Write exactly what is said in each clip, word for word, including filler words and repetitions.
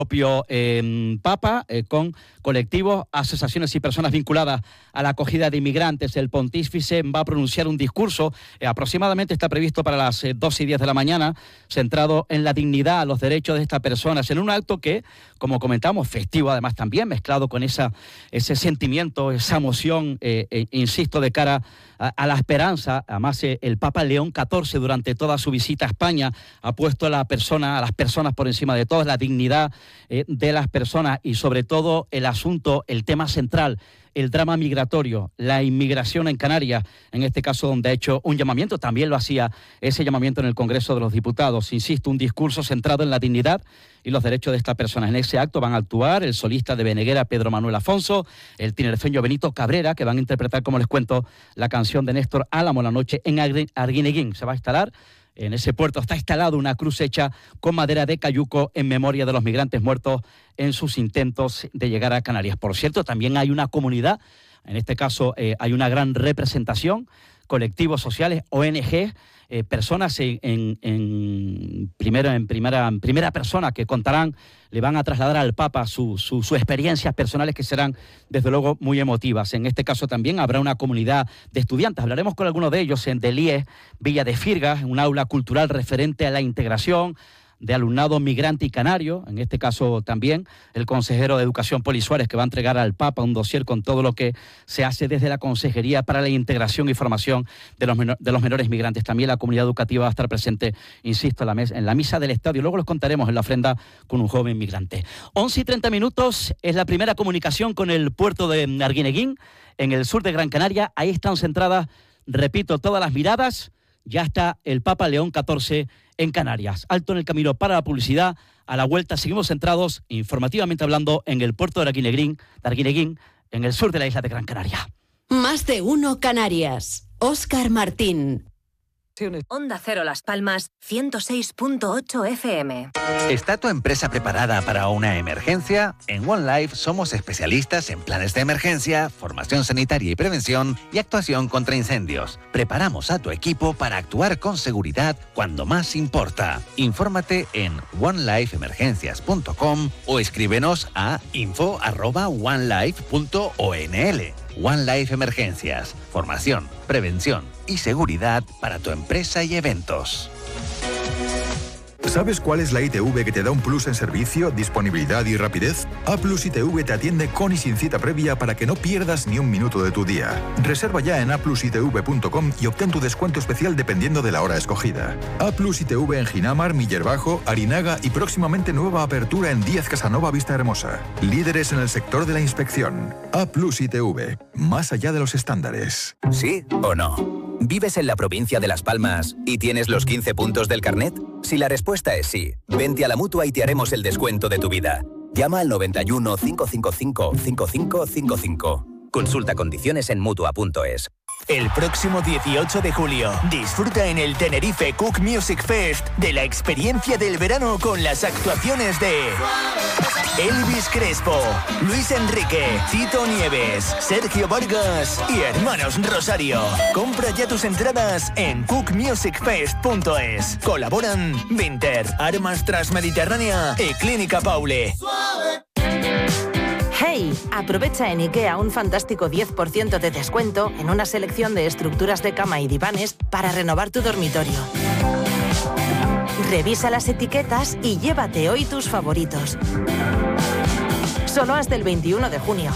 propio eh, Papa, eh, con colectivos, asociaciones y personas vinculadas a la acogida de inmigrantes. El pontífice va a pronunciar un discurso, eh, aproximadamente está previsto para las eh, dos y diez de la mañana, centrado en la dignidad, los derechos de estas personas, en un acto que, como comentamos, festivo además también, mezclado con esa, ese sentimiento, esa emoción, eh, eh, insisto, de cara a, a la esperanza. Además, eh, el Papa León catorce, durante toda su visita a España, ha puesto a la persona, a las personas por encima de todo, la dignidad eh, de las personas y sobre todo el asunto, el tema central, el drama migratorio, la inmigración en Canarias, en este caso donde ha hecho un llamamiento, también lo hacía ese llamamiento en el Congreso de los Diputados, insisto, un discurso centrado en la dignidad y los derechos de estas personas. En ese acto van a actuar el solista de Beneguera, Pedro Manuel Afonso, el tinerfeño Benito Cabrera, que van a interpretar, como les cuento, la canción de Néstor Álamo, La noche en Arguineguín. Se va a instalar en ese puerto, está instalada una cruz hecha con madera de cayuco en memoria de los migrantes muertos en sus intentos de llegar a Canarias. Por cierto, también hay una comunidad, en este caso eh, hay una gran representación, colectivos sociales, O N G, eh, personas en, en, en, primero, en, primera, en primera persona que contarán, le van a trasladar al Papa sus su, su experiencias personales que serán, desde luego, muy emotivas. En este caso también habrá una comunidad de estudiantes. Hablaremos con algunos de ellos en Delié, Villa de Firgas, un aula cultural referente a la integración de alumnado migrante y canario, en este caso también el consejero de Educación, Poli Suárez, que va a entregar al Papa un dossier con todo lo que se hace desde la Consejería para la Integración y Formación de los, menor, de los menores migrantes. También la comunidad educativa va a estar presente, insisto, en la, mes, en la misa del estadio. Luego los contaremos en la ofrenda con un joven migrante. once y treinta minutos es la primera comunicación con el puerto de Arguineguín, en el sur de Gran Canaria. Ahí están centradas, repito, todas las miradas. Ya está el Papa León catorce en Canarias. Alto en el camino para la publicidad. A la vuelta seguimos centrados, informativamente hablando, en el puerto de Arguineguín, de Arguineguín, en el sur de la isla de Gran Canaria. Más de uno Canarias. Óscar Martín. Onda Cero Las Palmas, ciento seis punto ocho F M. ¿Está tu empresa preparada para una emergencia? En One Life somos especialistas en planes de emergencia, formación sanitaria y prevención y actuación contra incendios. Preparamos a tu equipo para actuar con seguridad cuando más importa. Infórmate en one life emergencias punto com o escríbenos a info arroba one life punto o n l. One Life Emergencias, formación, prevención y seguridad para tu empresa y eventos. ¿Sabes cuál es la I T V que te da un plus en servicio, disponibilidad y rapidez? A Plus I T V te atiende con y sin cita previa para que no pierdas ni un minuto de tu día. Reserva ya en a plus i t v punto com y obtén tu descuento especial dependiendo de la hora escogida. A Plus I T V en Ginamar, Miller Bajo, Arinaga y próximamente nueva apertura en Díaz Casanova Vista Hermosa. Líderes en el sector de la inspección. A Plus I T V, más allá de los estándares. ¿Sí o no? ¿Vives en la provincia de Las Palmas y tienes los quince puntos del carnet? Si la respuesta es sí, vente a la Mutua y te haremos el descuento de tu vida. Llama al noventa y uno, cinco cinco cinco, cinco cinco cinco cinco. Consulta condiciones en Mutua punto es. El próximo dieciocho de julio, disfruta en el Tenerife Cook Music Fest de la experiencia del verano con las actuaciones de Elvis Crespo, Luis Enrique, Tito Nieves, Sergio Vargas y Hermanos Rosario. Compra ya tus entradas en cook music fest punto es. Colaboran Vinter, Armas Transmediterránea y Clínica Paule. ¡Hey! Aprovecha en IKEA un fantástico diez por ciento de descuento en una selección de estructuras de cama y divanes para renovar tu dormitorio. Revisa las etiquetas y llévate hoy tus favoritos. Solo hasta el veintiuno de junio.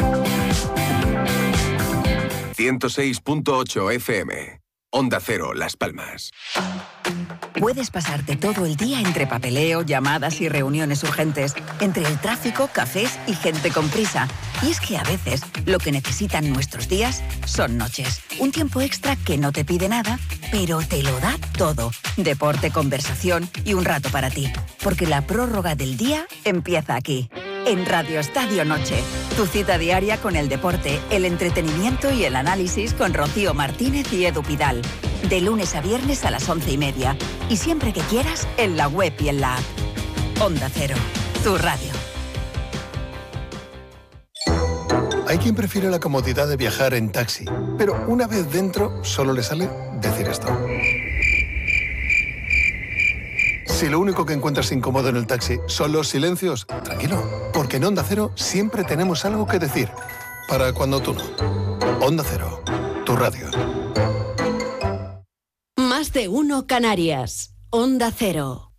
ciento seis punto ocho F M. Onda Cero, Las Palmas. Puedes pasarte todo el día entre papeleo, llamadas y reuniones urgentes, entre el tráfico, cafés y gente con prisa. Y es que a veces lo que necesitan nuestros días son noches. Un tiempo extra que no te pide nada, pero te lo da todo. Deporte, conversación y un rato para ti. Porque la prórroga del día empieza aquí. En Radio Estadio Noche, tu cita diaria con el deporte, el entretenimiento y el análisis con Rocío Martínez y Edu Pidal. De lunes a viernes a las once y media. Y siempre que quieras, en la web y en la app. Onda Cero, tu radio. Hay quien prefiere la comodidad de viajar en taxi, pero una vez dentro solo le sale decir esto. Si lo único que encuentras incómodo en el taxi son los silencios, tranquilo, porque en Onda Cero siempre tenemos algo que decir. Para cuando tú no. Onda Cero, tu radio. Más de uno Canarias. Onda Cero.